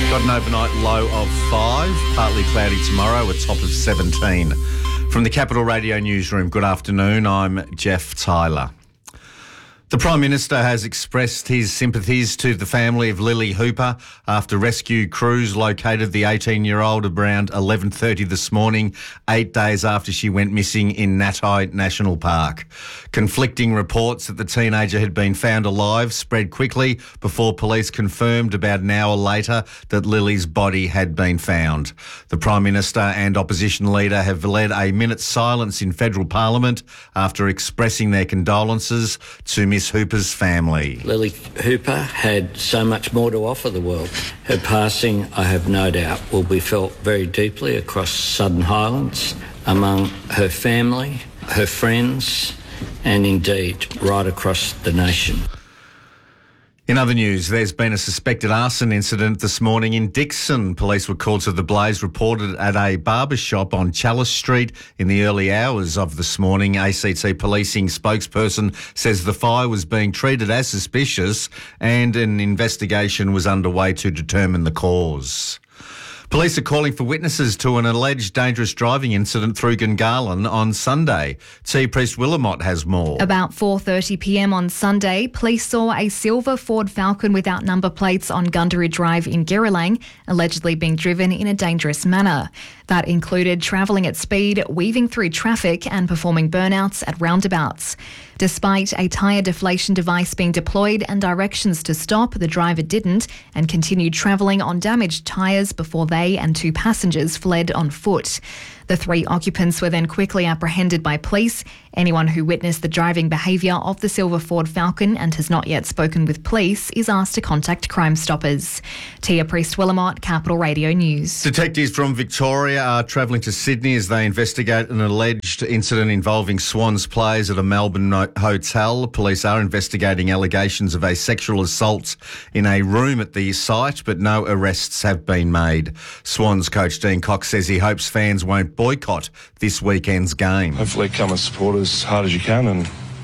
Got an overnight low of 5, partly cloudy tomorrow, a top of 17. From the Capital Radio Newsroom, good afternoon, I'm Jeff Tyler. The Prime Minister has expressed his sympathies to the family of Lily Hooper after rescue crews located the 18-year-old around 11:30 this morning, 8 days after she went missing in Natai National Park. Conflicting reports that the teenager had been found alive spread quickly before police confirmed about an hour later that Lily's body had been found. The Prime Minister and opposition leader have led a minute's silence in federal parliament after expressing their condolences to Miss Hooper's family. Lily Hooper had so much more to offer the world. Her passing, I have no doubt, will be felt very deeply across Southern Highlands, among her family, her friends, and indeed right across the nation. In other news, there's been a suspected arson incident this morning in Dixon. Police were called to the blaze reported at a barber shop on Chalice Street in the early hours of this morning. ACT policing spokesperson says the fire was being treated as suspicious and an investigation was underway to determine the cause. Police are calling for witnesses to an alleged dangerous driving incident through Gungahlin on Sunday. T. Priest Willamot has more. About 4:30pm on Sunday, police saw a silver Ford Falcon without number plates on Gundaroo Drive in Girralang, allegedly being driven in a dangerous manner. That included travelling at speed, weaving through traffic and performing burnouts at roundabouts. Despite a tyre deflation device being deployed and directions to stop, the driver didn't and continued travelling on damaged tyres before they and 2 passengers fled on foot. The 3 occupants were then quickly apprehended by police. Anyone who witnessed the driving behaviour of the silver Ford Falcon and has not yet spoken with police is asked to contact Crime Stoppers. Tia Priest Willamot, Capital Radio News. Detectives from Victoria are travelling to Sydney as they investigate an alleged incident involving Swans players at a Melbourne hotel. Police are investigating allegations of a sexual assault in a room at the site, but no arrests have been made. Swans coach Dean Cox says he hopes fans won't boycott this weekend's game. Hopefully come and support as hard as you can and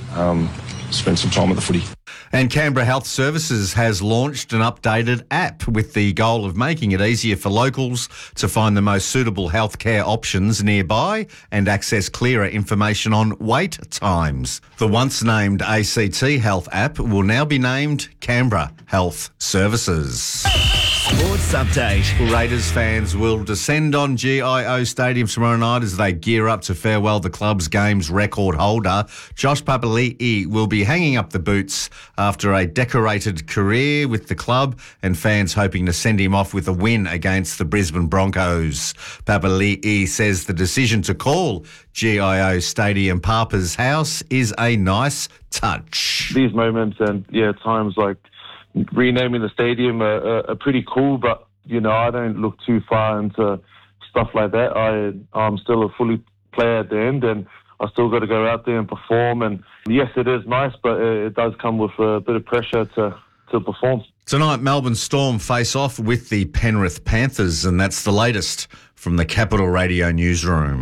spend some time with the footy. And Canberra Health Services has launched an updated app with the goal of making it easier for locals to find the most suitable healthcare options nearby and access clearer information on wait times. The once named ACT Health app will now be named Canberra Health Services. Sports Update. Raiders fans will descend on GIO Stadium tomorrow night as they gear up to farewell the club's games record holder. Josh Papali'i will be hanging up the boots after a decorated career with the club and fans hoping to send him off with a win against the Brisbane Broncos. Papali'i says the decision to call GIO Stadium Papa's House is a nice touch. These moments and, times like renaming the stadium are pretty cool, but, I don't look too far into stuff like that. I'm still a fully player at the end and I still got to go out there and perform. And yes, it is nice, but it does come with a bit of pressure to perform. Tonight, Melbourne Storm face off with the Penrith Panthers, and that's the latest from the Capital Radio Newsroom.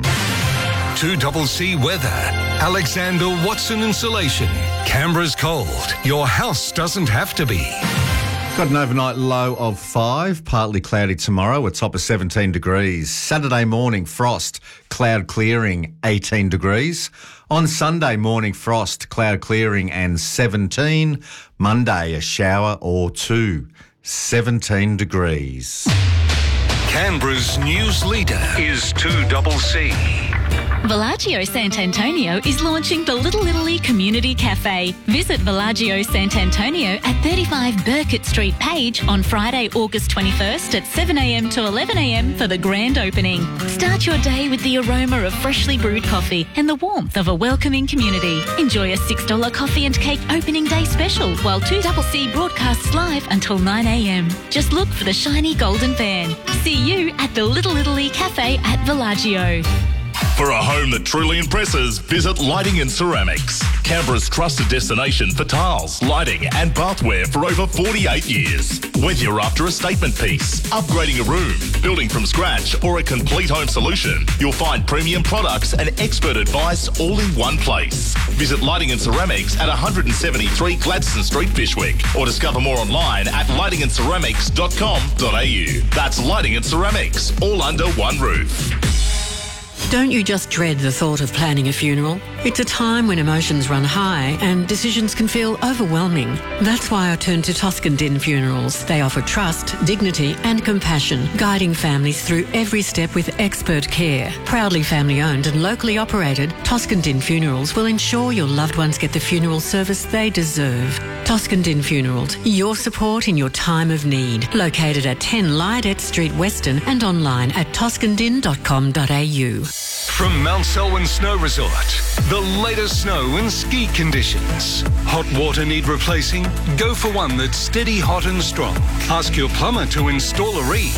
2CC Weather. Alexander Watson Insulation. Canberra's cold. Your house doesn't have to be. Got an overnight low of 5, partly cloudy tomorrow, a top of 17 degrees. Saturday morning, frost, cloud clearing, 18 degrees. On Sunday morning, frost, cloud clearing and 17. Monday, a shower or 2, 17 degrees. Canberra's news leader is 2CC. Villaggio Sant'Antonio is launching the Little Italy Community Cafe. Visit Villaggio Sant'Antonio at 35 Burkett Street, Page on Friday, August 21st at 7am to 11am for the grand opening. Start your day with the aroma of freshly brewed coffee and the warmth of a welcoming community. Enjoy a $6 coffee and cake opening day special while 2CC broadcasts live until 9am. Just look for the shiny golden van. See you at the Little Italy Cafe at Villaggio. For a home that truly impresses, visit Lighting and Ceramics. Canberra's trusted destination for tiles, lighting and bathware for over 48 years. Whether you're after a statement piece, upgrading a room, building from scratch or a complete home solution, you'll find premium products and expert advice all in one place. Visit Lighting and Ceramics at 173 Gladstone Street, Fyshwick, or discover more online at lightingandceramics.com.au. That's Lighting and Ceramics, all under one roof. Don't you just dread the thought of planning a funeral? It's a time when emotions run high and decisions can feel overwhelming. That's why I turned to Toscan Din Funerals. They offer trust, dignity and compassion, guiding families through every step with expert care. Proudly family owned and locally operated, Toscan Din Funerals will ensure your loved ones get the funeral service they deserve. Toscan Din Funerals, your support in your time of need. Located at 10 Lydet Street, Weston, and online at toscandin.com.au. From Mount Selwyn Snow Resort, the latest snow and ski conditions. Hot water need replacing? Go for one that's steady, hot and strong. Ask your plumber to install a reed.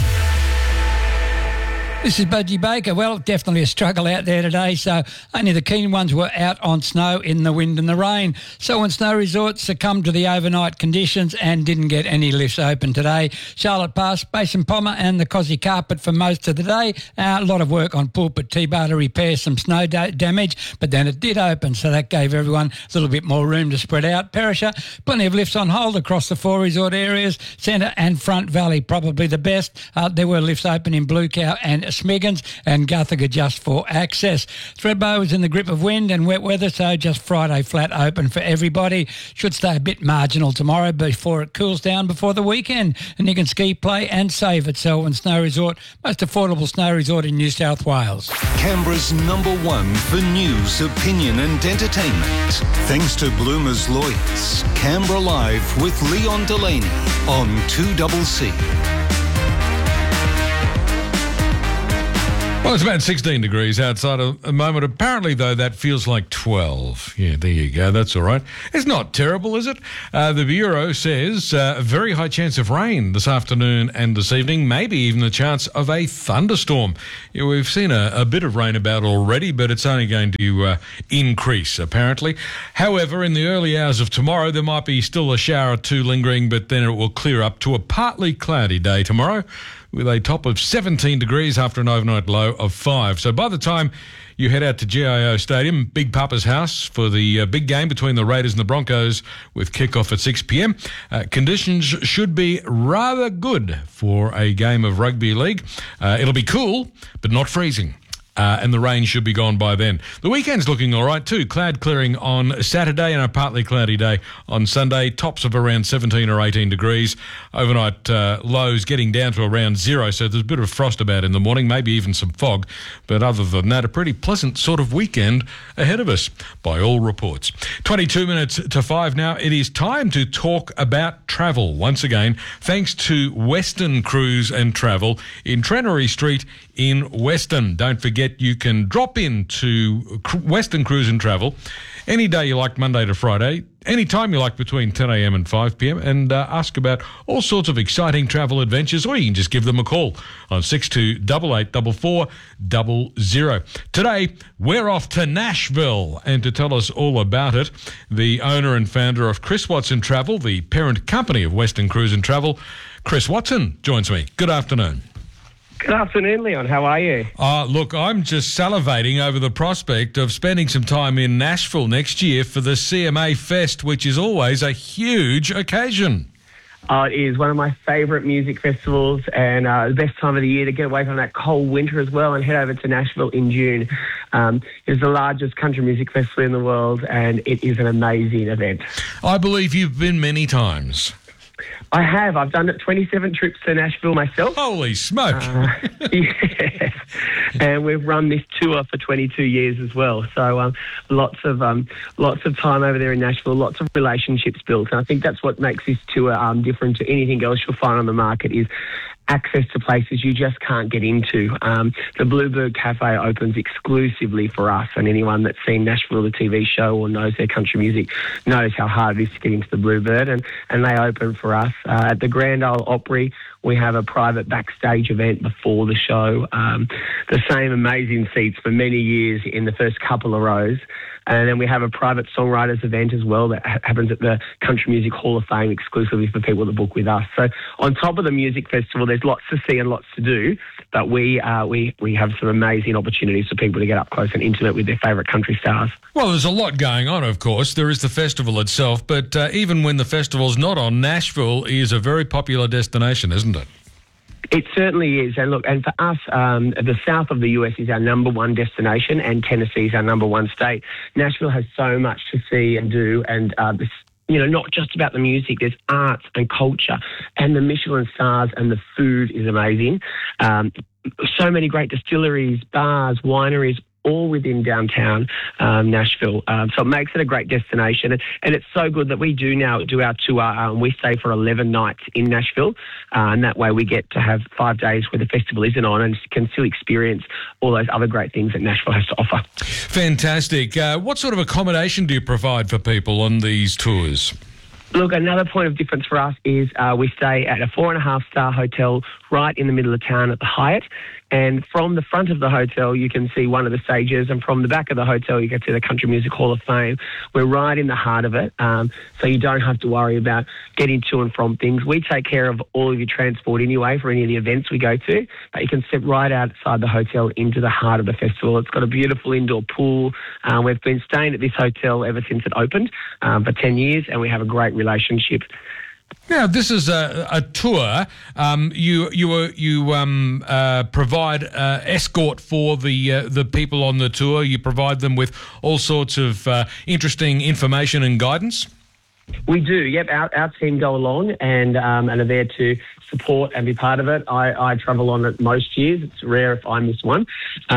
This is Budgie Baker. Well, definitely a struggle out there today, so only the keen ones were out on snow in the wind and the rain. Selwyn Snow Resort succumbed to the overnight conditions and didn't get any lifts open today. Charlotte Pass, Basin Pommer and the Cosy Carpet for most of the day. A lot of work on Pulpit T-Bar to repair some snow damage, but then it did open, so that gave everyone a little bit more room to spread out. Perisher, plenty of lifts on hold across the 4 resort areas. Centre and Front Valley, probably the best. There were lifts open in Blue Cow and Smiggins, and Guthiga just for access. Thredbo was in the grip of wind and wet weather, so just Friday flat open for everybody. Should stay a bit marginal tomorrow before it cools down before the weekend. And you can ski, play and save at Selwyn Snow Resort, most affordable snow resort in New South Wales. Canberra's #1 for news, opinion and entertainment. Thanks to Bloomers Lawyers. Canberra Live with Leon Delaney on 2CC. Well, it's about 16 degrees outside at the moment. Apparently, though, that feels like 12. Yeah, there you go. That's all right. It's not terrible, is it? The Bureau says a very high chance of rain this afternoon and this evening, maybe even the chance of a thunderstorm. Yeah, we've seen a bit of rain about already, but it's only going to increase, apparently. However, in the early hours of tomorrow, there might be still a shower or two lingering, but then it will clear up to a partly cloudy day tomorrow, with a top of 17 degrees after an overnight low of 5. So by the time you head out to GIO Stadium, Big Papa's house, for the big game between the Raiders and the Broncos with kickoff at 6 p.m, conditions should be rather good for a game of rugby league. It'll be cool, but not freezing. And the rain should be gone by then. The weekend's looking all right too. Cloud clearing on Saturday and a partly cloudy day on Sunday. Tops of around 17 or 18 degrees. Overnight lows getting down to around 0, so there's a bit of frost about in the morning, maybe even some fog. But other than that, a pretty pleasant sort of weekend ahead of us, by all reports. 22 minutes to 5 now. It is time to talk about travel once again, thanks to Western Cruise and Travel in Trenery Street in Weston. Don't forget, you can drop into Western Cruise and Travel any day you like, Monday to Friday, any time you like between 10 a.m. and 5 p.m, and ask about all sorts of exciting travel adventures, or you can just give them a call on 62884400. Today, we're off to Nashville, and to tell us all about it, the owner and founder of Chris Watson Travel, the parent company of Western Cruise and Travel, Chris Watson, joins me. Good afternoon. Good afternoon, Leon. How are you? Look, I'm just salivating over the prospect of spending some time in Nashville next year for the CMA Fest, which is always a huge occasion. It is one of my favourite music festivals, and the best time of the year to get away from that cold winter as well and head over to Nashville in June. It's the largest country music festival in the world, and it is an amazing event. I believe you've been many times. I have. I've done 27 trips to Nashville myself. Holy smoke! Yes. And we've run this tour for 22 years as well. So lots of time over there in Nashville, lots of relationships built. And I think that's what makes this tour different to anything else you'll find on the market, is access to places you just can't get into. The Bluebird Cafe opens exclusively for us, and anyone that's seen Nashville, the TV show, or knows their country music knows how hard it is to get into the Bluebird, and they open for us. At the Grand Ole Opry, we have a private backstage event before the show. The same amazing seats for many years in the first couple of rows. And then we have a private songwriters event as well that happens at the Country Music Hall of Fame exclusively for people that book with us. So on top of the music festival, there's lots to see and lots to do, but we have some amazing opportunities for people to get up close and intimate with their favourite country stars. Well, there's a lot going on, of course. There is the festival itself, but even when the festival's not on, Nashville is a very popular destination, isn't it? It certainly is. And look, and for us, the south of the US is our number one destination, and Tennessee is our number one state. Nashville has so much to see and do, and not just about the music. There's arts and culture, and the Michelin stars, and the food is amazing. So many great distilleries, bars, wineries, all within downtown Nashville. So it makes it a great destination. And it's so good that we do now do our tour. We stay for 11 nights in Nashville. And that way we get to have 5 days where the festival isn't on and can still experience all those other great things that Nashville has to offer. Fantastic. What sort of accommodation do you provide for people on these tours? Look, another point of difference for us is we stay at a 4.5-star hotel right in the middle of town at the Hyatt. And from the front of the hotel, you can see one of the stages, and from the back of the hotel, you can see the Country Music Hall of Fame. We're right in the heart of it, so you don't have to worry about getting to and from things. We take care of all of your transport anyway for any of the events we go to, but you can step right outside the hotel into the heart of the festival. It's got a beautiful indoor pool. We've been staying at this hotel ever since it opened for 10 years, and we have a great relationship. Now, this is a tour. You provide escort for the people on the tour. You provide them with all sorts of interesting information and guidance. We do, yep. Our team go along and are there to support and be part of it. I travel on it most years. It's rare if I miss one.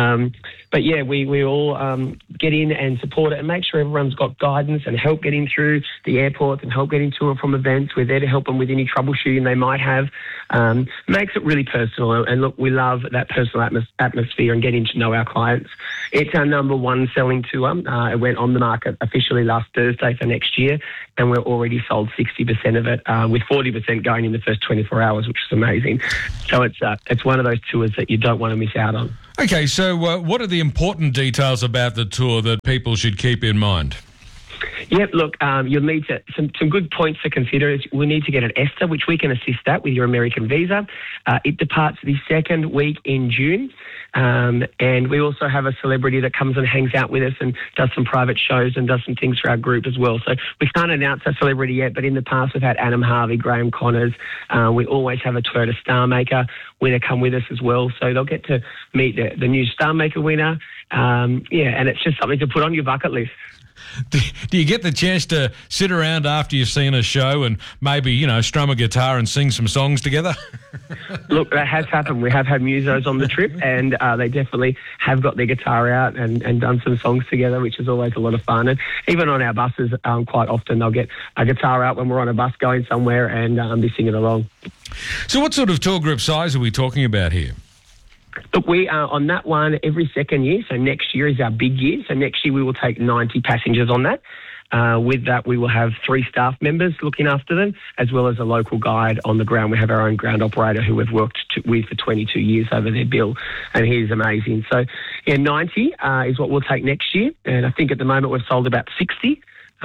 But yeah, we all get in and support it and make sure everyone's got guidance and help getting through the airports and help getting to and from events. We're there to help them with any troubleshooting they might have. Makes it really personal. And look, we love that personal atmosphere and getting to know our clients. It's our number one selling tour. It went on the market officially last Thursday for next year, and we're already sold 60% of it, with 40% going in the first 24 hours, which is amazing. So it's one of those tours that you don't want to miss out on. Okay, so what are the important details about the tour that people should keep in mind? Yep, look, you'll need to, some good points to consider is we need to get an ESTA, which we can assist that with your American visa. It departs the second week in June. And we also have a celebrity that comes and hangs out with us and does some private shows and does some things for our group as well. So we can't announce our celebrity yet, but in the past we've had Adam Harvey, Graham Connors. We always have a Toyota Star Maker winner come with us as well. So they'll get to meet the new Star Maker winner. And it's just something to put on your bucket list. Do you get the chance to sit around after you've seen a show and maybe, strum a guitar and sing some songs together? Look, that has happened. We have had musos on the trip, and they definitely have got their guitar out and done some songs together, which is always a lot of fun. And even on our buses, quite often they'll get a guitar out when we're on a bus going somewhere and be singing along. So what sort of tour group size are we talking about here? Look, we are on that one every second year, so next year is our big year. So next year we will take 90 passengers on that. With that, we will have 3 staff members looking after them, as well as a local guide on the ground. We have our own ground operator who we've worked with for 22 years over there, Bill, and he's amazing. So, 90 is what we'll take next year, and I think at the moment we've sold about 60.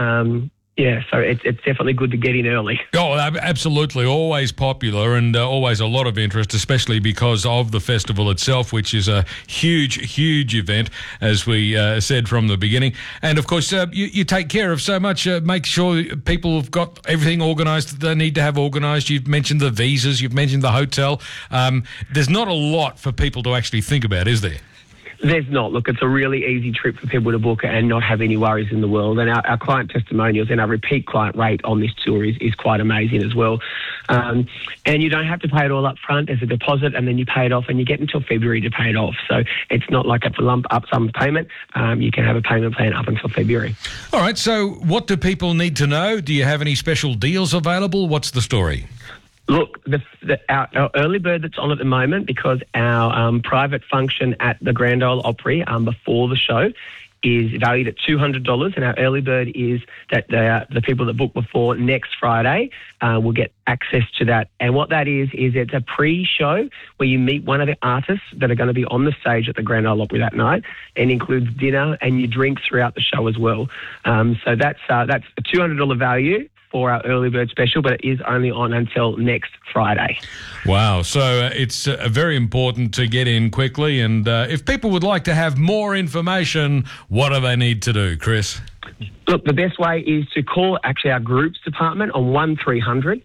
So it's definitely good to get in early. Oh, absolutely. Always popular and always a lot of interest, especially because of the festival itself, which is a huge, huge event, as we said from the beginning. And, of course, you take care of so much. Make sure people have got everything organised that they need to have organised. You've mentioned the visas. You've mentioned the hotel. There's not a lot for people to actually think about, is there? There's not. Look, it's a really easy trip for people to book and not have any worries in the world. And our client testimonials and our repeat client rate on this tour is quite amazing as well. And you don't have to pay it all up front as a deposit, and then you pay it off, and you get until February to pay it off. So it's not like a lump up sum payment. You can have a payment plan up until February. All right. So what do people need to know? Do you have any special deals available? What's the story? Look, our early bird that's on at the moment, because our private function at the Grand Ole Opry before the show is valued at $200, and our early bird is that the people that book before next Friday will get access to that. And what that is it's a pre-show where you meet one of the artists that are going to be on the stage at the Grand Ole Opry that night, and includes dinner and you drink throughout the show as well. So that's a $200 value for our early bird special, but it is only on until next Friday. Wow. So it's very important to get in quickly. And if people would like to have more information, what do they need to do, Chris? Look, the best way is to call actually our groups department on 1300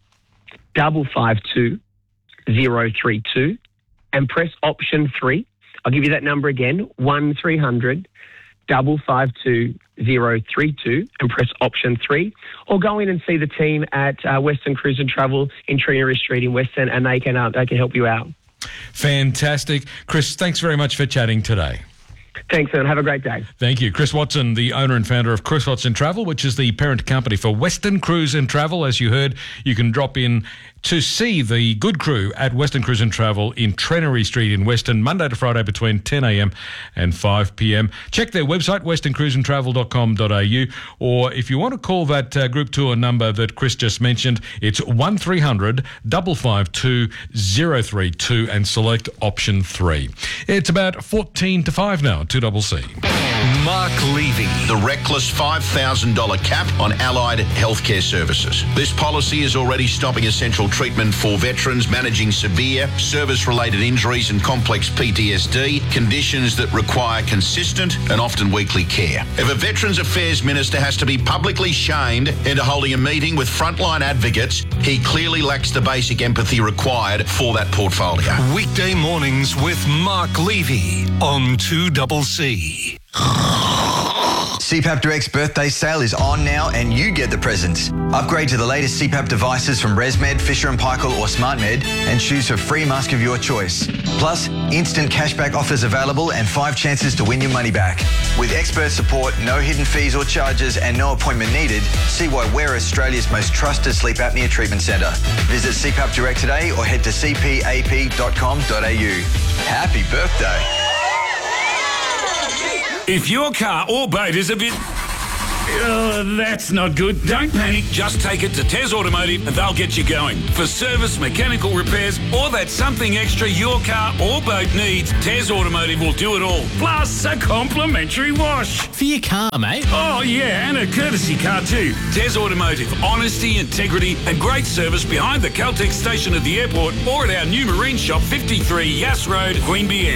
552 032 and press option 3. I'll give you that number again, 1300 552 032 and press option 3, or go in and see the team at Western Cruise and Travel in Trina Street in Western, and they can help you out. Fantastic. Chris, thanks very much for chatting today. Thanks, and have a great day. Thank you. Chris Watson, the owner and founder of Chris Watson Travel, which is the parent company for Western Cruise and Travel. As you heard, you can drop in to see the good crew at Western Cruise and Travel in Trenery Street in Western, Monday to Friday between 10 a.m. and 5 p.m. Check their website, westerncruiseandtravel.com.au, or if you want to call that group tour number that Chris just mentioned, it's 1300 552 032 and select option 3. It's about 14 to 5 now, 2CC. Mark Levy. The reckless $5,000 cap on allied healthcare services. This policy is already stopping essential treatment for veterans managing severe service-related injuries and complex PTSD, conditions that require consistent and often weekly care. If a Veterans Affairs Minister has to be publicly shamed into holding a meeting with frontline advocates, he clearly lacks the basic empathy required for that portfolio. Weekday mornings with Mark Levy on 2CC. CPAP Direct's birthday sale is on now and you get the presents. Upgrade to the latest CPAP devices from ResMed, Fisher & Paykel or SmartMed and choose a free mask of your choice. Plus, instant cashback offers available and 5 chances to win your money back. With expert support, no hidden fees or charges and no appointment needed, see why we're Australia's most trusted sleep apnea treatment centre. Visit CPAP Direct today or head to cpap.com.au. Happy birthday. If your car or boat is a bit... that's not good. Don't panic. Just take it to Tez Automotive and they'll get you going. For service, mechanical repairs, or that something extra your car or boat needs, Tez Automotive will do it all. Plus a complimentary wash. For your car, mate. Oh, yeah, and a courtesy car too. Tez Automotive. Honesty, integrity and great service behind the Caltex station at the airport or at our new marine shop, 53 Yass Road, Queanbeyan.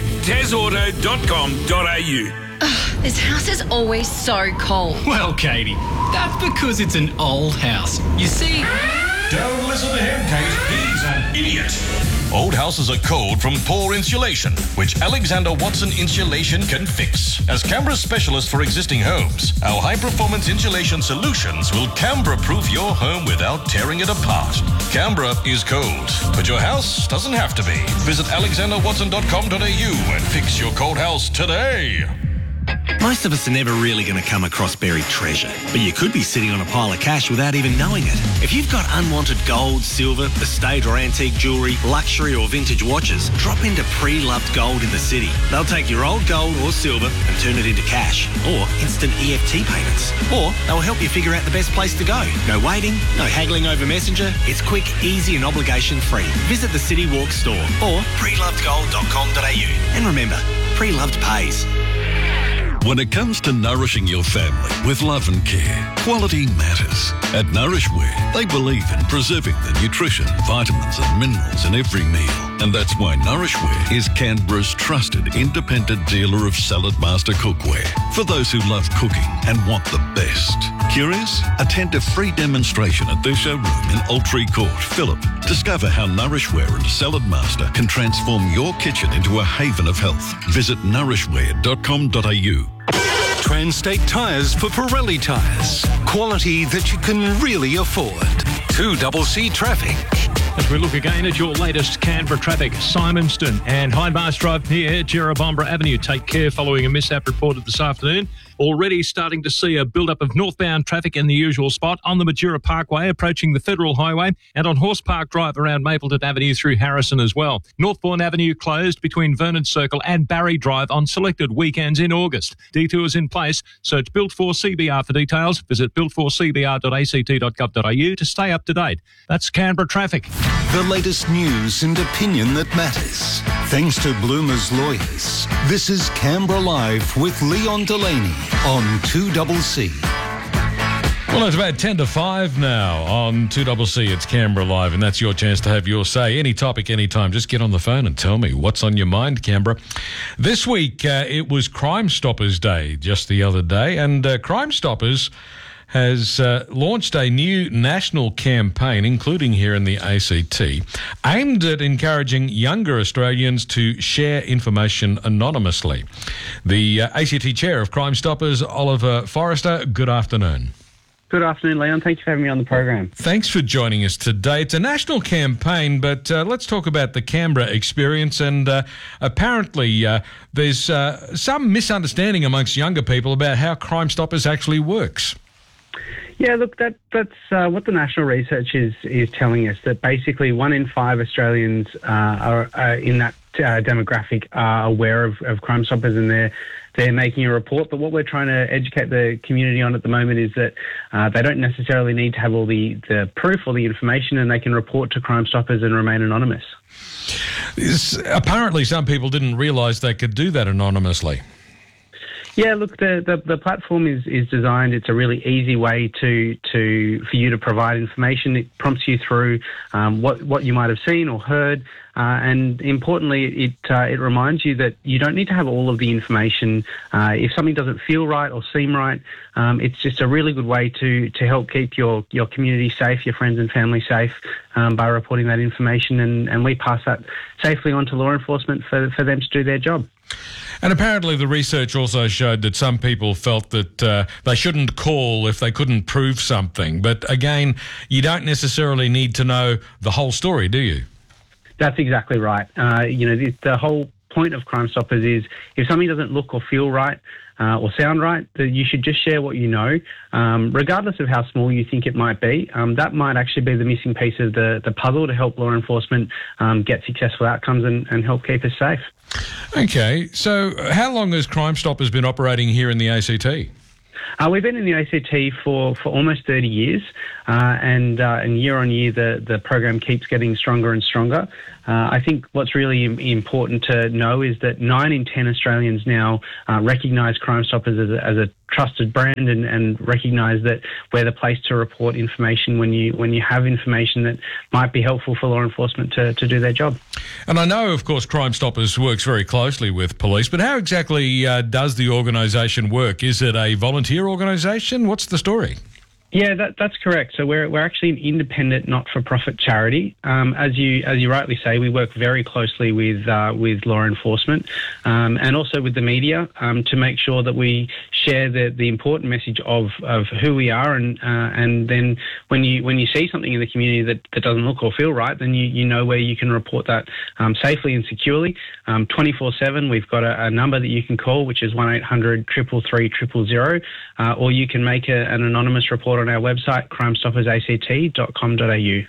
TezAuto.com.au. This house is always so cold. Well, Katie, that's because it's an old house. You see... Don't listen to him, Kate. He's an idiot. Old houses are cold from poor insulation, which Alexander Watson Insulation can fix. As Canberra's specialist for existing homes, our high-performance insulation solutions will Canberra-proof your home without tearing it apart. Canberra is cold, but your house doesn't have to be. Visit alexanderwatson.com.au and fix your cold house today. Most of us are never really going to come across buried treasure, but you could be sitting on a pile of cash without even knowing it. If you've got unwanted gold, silver, estate or antique jewellery, luxury or vintage watches, drop into Pre-Loved Gold in the city. They'll take your old gold or silver and turn it into cash or instant EFT payments. Or they'll help you figure out the best place to go. No waiting, no haggling over Messenger. It's quick, easy and obligation-free. Visit the City Walk store or prelovedgold.com.au. And remember, Pre-Loved pays. When it comes to nourishing your family with love and care, quality matters. At Nourishwear, they believe in preserving the nutrition, vitamins and minerals in every meal. And that's why Nourishwear is Canberra's trusted independent dealer of Salad Master cookware. For those who love cooking and want the best. Curious? Attend a free demonstration at their showroom in Altree Court, Phillip. Discover how Nourishwear and Salad Master can transform your kitchen into a haven of health. Visit nourishwear.com.au. Transtate tyres for Pirelli tyres. Quality that you can really afford. 2CC Traffic. As we look again at your latest Canberra traffic, Simonston and Hyde Mars Drive near Jerrabomberra Avenue. Take care following a mishap reported this afternoon. Already starting to see a build-up of northbound traffic in the usual spot on the Majura Parkway approaching the Federal Highway and on Horse Park Drive around Mapleton Avenue through Harrison as well. Northbourne Avenue closed between Vernon Circle and Barry Drive on selected weekends in August. Detours in place. Search Built for CBR for details. Visit built4cbr.act.gov.au to stay up to date. That's Canberra traffic. The latest news and opinion that matters. Thanks to Bloomer's lawyers. This is Canberra Live with Leon Delaney on 2CC. Well, it's about 10 to 5 now on 2CC. It's Canberra Live, and that's your chance to have your say. Any topic, anytime. Just get on the phone and tell me what's on your mind, Canberra. This week, it was Crime Stoppers Day just the other day, and Crime Stoppers has launched a new national campaign, including here in the ACT, aimed at encouraging younger Australians to share information anonymously. The ACT chair of Crime Stoppers, Oliver Forrester, good afternoon. Good afternoon, Leon. Thank you for having me on the program. Thanks for joining us today. It's a national campaign, but let's talk about the Canberra experience. And apparently there's some misunderstanding amongst younger people about how Crime Stoppers actually works. Yeah, look, that's what the national research is telling us, that basically 1 in 5 Australians are in that demographic are aware of Crime Stoppers, and they're making a report. But what we're trying to educate the community on at the moment is that they don't necessarily need to have all the proof or the information, and they can report to Crime Stoppers and remain anonymous. Apparently some people didn't realise they could do that anonymously. Yeah, look, the platform is designed. It's a really easy way for you to provide information. It prompts you through what you might have seen or heard, and importantly, it reminds you that you don't need to have all of the information. If something doesn't feel right or seem right, it's just a really good way to help keep your community safe, your friends and family safe, by reporting that information, and we pass that safely on to law enforcement for them to do their job. And apparently the research also showed that some people felt that they shouldn't call if they couldn't prove something. But again, you don't necessarily need to know the whole story, do you? That's exactly right. The whole point of Crime Stoppers is if something doesn't look or feel right or sound right, that you should just share what you know, regardless of how small you think it might be. That might actually be the missing piece of the puzzle to help law enforcement get successful outcomes and help keep us safe. Okay, so how long has Crime Stoppers been operating here in the ACT? We've been in the ACT for almost 30 years, and year on year the program keeps getting stronger and stronger. I think what's really important to know is that 9 in 10 Australians now recognise Crime Stoppers as a trusted brand and recognise that we're the place to report information when you have information that might be helpful for law enforcement to do their job. And I know, of course, Crime Stoppers works very closely with police, but how exactly does the organisation work? Is it a volunteer organisation? What's the story? Yeah, that's correct. So we're actually an independent, not-for-profit charity. As you rightly say, we work very closely with law enforcement and also with the media to make sure that we share the important message of who we are, and then when you see something in the community that doesn't look or feel right, then you know where you can report that safely and securely. 24/7, we've got a number that you can call, which is 1-800 333 000, or you can make an anonymous report on our website, crimestoppersact.com.au.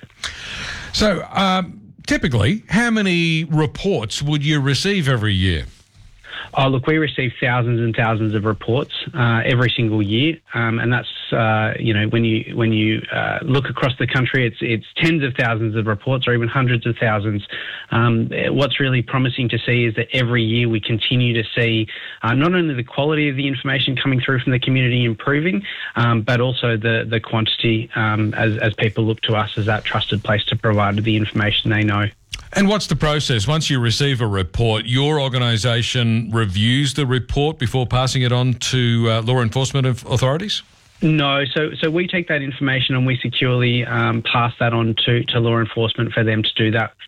So, typically, how many reports would you receive every year? Oh, look, we receive thousands and thousands of reports every single year, and that's when you look across the country, it's tens of thousands of reports, or even hundreds of thousands. What's really promising to see is that every year we continue to see not only the quality of the information coming through from the community improving, but also the quantity as people look to us as that trusted place to provide the information they know. And what's the process? Once you receive a report, your organisation reviews the report before passing it on to law enforcement authorities? No, so we take that information and we securely pass that on to law enforcement for them to do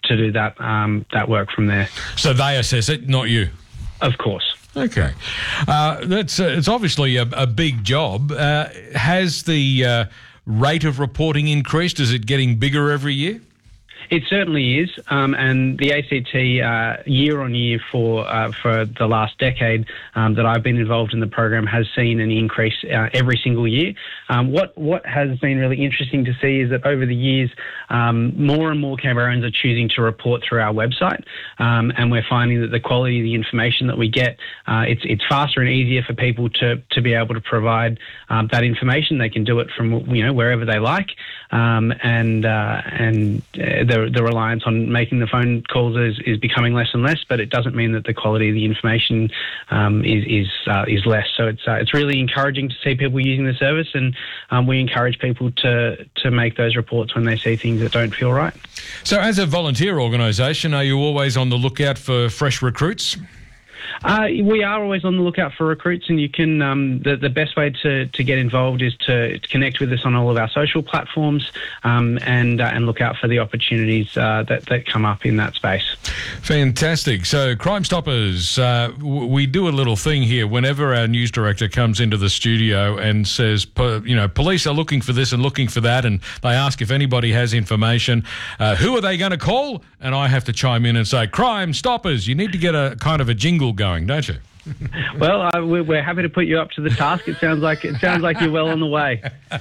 that work from there. So they assess it, not you? Of course. Okay. It's obviously a big job. Has the rate of reporting increased? Is it getting bigger every year? It certainly is, and the ACT year on year for the last decade that I've been involved in the program has seen an increase every single year. What has been really interesting to see is that over the years, more and more Canberrans are choosing to report through our website, and we're finding that the quality of the information that we get, it's faster and easier for people to be able to provide that information. They can do it from wherever they like, and the reliance on making the phone calls is becoming less and less. But it doesn't mean that the quality of the information is less. So it's really encouraging to see people using the service, and we encourage people to make those reports when they see things that don't feel right. So, as a volunteer organisation, are you always on the lookout for fresh recruits? We are always on the lookout for recruits, and you can. The best way to get involved is to connect with us on all of our social platforms, and look out for the opportunities that come up in that space. Fantastic. So, Crime Stoppers, we do a little thing here whenever our news director comes into the studio and says, police are looking for this and looking for that, and they ask if anybody has information. Who are they going to call? And I have to chime in and say, Crime Stoppers. You need to get a kind of a jingle going, don't you? Well, we're happy to put you up to the task. It sounds like you're well on the way.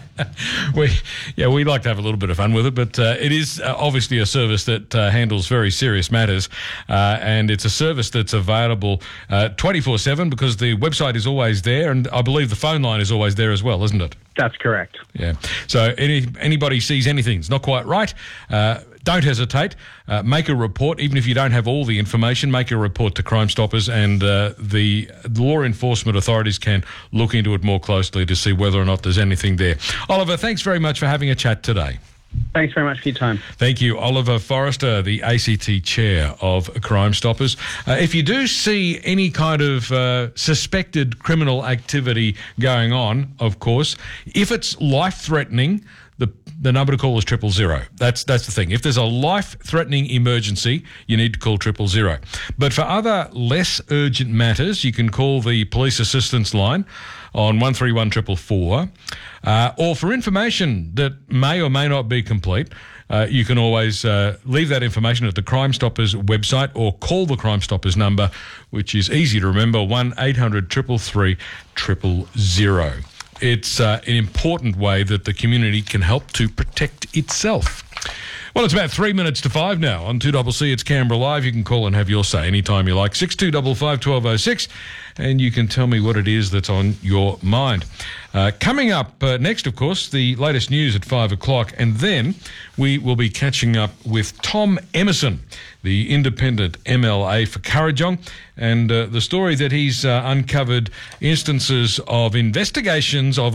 We like to have a little bit of fun with it, but it is obviously a service that handles very serious matters, and it's a service that's available 24/7 because the website is always there, and I believe the phone line is always there as well, isn't it? That's correct. Yeah. So anybody sees anything that's not quite right, don't hesitate. Make a report, even if you don't have all the information. Make a report to Crime Stoppers, and the law enforcement authorities can look into it more closely to see whether or not there's anything there. Oliver, thanks very much for having a chat today. Thanks very much for your time. Thank you, Oliver Forrester, the ACT chair of Crime Stoppers. If you do see any kind of suspected criminal activity going on, of course, if it's life-threatening, the number to call is 000. That's the thing. If there's a life-threatening emergency, you need to call 000. But for other less urgent matters, you can call the police assistance line on 131 444. Or for information that may or may not be complete, you can always leave that information at the Crime Stoppers website or call the Crime Stoppers number, which is easy to remember, 1-800 333 000. It's an important way that the community can help to protect itself. Well, it's about 3 minutes to 5 now. On 2CC, it's Canberra Live. You can call and have your say anytime you like. 6255 1206, and you can tell me what it is that's on your mind. Coming up next, of course, the latest news at 5 o'clock, and then we will be catching up with Tom Emerson, the independent MLA for Kurrajong, and the story that he's uncovered instances of investigations of